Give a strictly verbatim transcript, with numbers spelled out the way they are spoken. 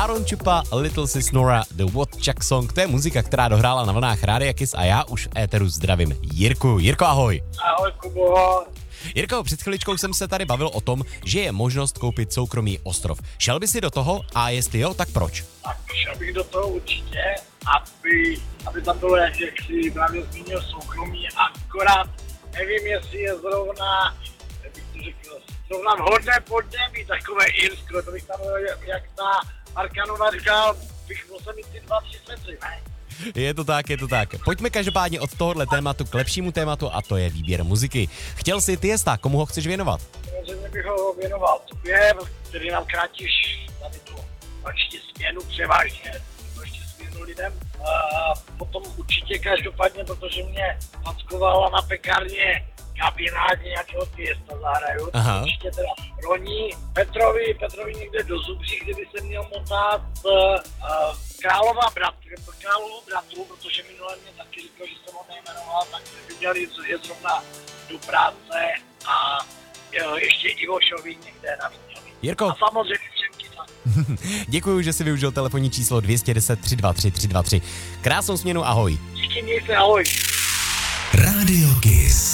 Aaron Chupa, Little Sis Nora, The Woodchuck Song, to je muzika, která dohrála na vlnách Rádia Kiss a já už v éteru zdravím Jirku. Jirko, ahoj. Ahoj, Kubo. Jirko, před chviličkou jsem se tady bavil o tom, že je možnost koupit soukromý ostrov. Šel by si do toho a jestli jo, tak proč? Tak šel bych do toho určitě, aby, aby tam bylo, jak, jak si právě zmínil, soukromí, akorát nevím, jestli je zrovna, jak bych to řekl, zrovna vhodné podnebí, takové Irsko, to bych tam, jak ta Arkanova říkal, bych musel mít ty dva, tři světy, ne? Je to tak, je to tak. Pojďme každopádně od tohohle tématu k lepšímu tématu a to je výběr muziky. Chtěl jsi Tiesta, komu ho chceš věnovat? Samozřejmě bych ho věnoval tobě, který nám krátíš tady tu noční směnu převážně, noční směnu lidem. A potom určitě každopádně, protože mě fackovala na pekárně kabinát nějakého Tiesta zahraju. Aha. Určitě teda Roní, Petrovi, Petrovi někde do Zubří, kde by se měl motat uh, Králova bratru, Královu bratru, protože minule mě taky říkal, že jsem ho nejmenoval, tak jsme viděli, je zrovna do práce a jo, ještě Ivošovi někde na Vítěvi. Jirko. A samozřejmě všem tam. Děkuju, že jsi využil telefonní číslo dvě jedna nula tři dva tři tři dva tři. Krásnou směnu, ahoj. Díky, měj se, ahoj. Radio Kiss.